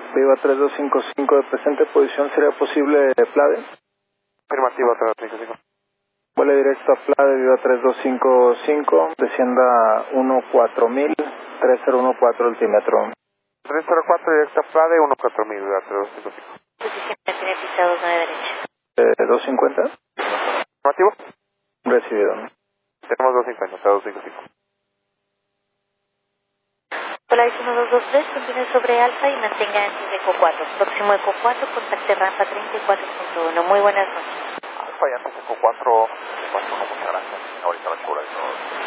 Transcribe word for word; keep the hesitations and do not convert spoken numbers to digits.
Viva tres dos cinco cinco de presente posición, ¿sería posible Plade? Afirmativo, tres dos cinco cinco. Vuele directo a Plade, Viva tres dos cinco cinco, descienda uno cuatro mil, tres cero uno cuatro altímetro. tres cero cuatro, directo a Plade, uno cuatro mil, Viva tres dos cinco cinco. Posición tiene pisado nueve derecha. Eh, dos cincuenta. Afirmativo. Recibido. Tenemos dos cincuenta, tres dos cinco cinco. Polaris uno dos dos tres, continúe sobre Alfa y mantenga antes de Eco cuatro. Próximo Eco cuatro, contacte rampa treinta y cuatro punto uno. Muy buenas noches. Alfa y antes Eco cuatro, cuatro, muchas gracias. Ahorita la cura y todo.